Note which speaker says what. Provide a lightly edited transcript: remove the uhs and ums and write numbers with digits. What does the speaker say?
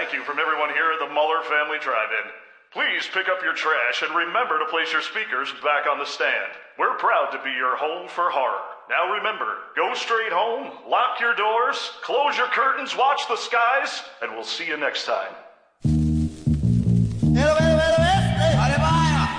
Speaker 1: thank you from everyone here at the Muller Family Drive-In. Please pick up your trash and remember to place your speakers back on the stand. We're proud to be your home for horror. Now remember, go straight home, lock your doors, close your curtains, watch the skies, and we'll see you next time.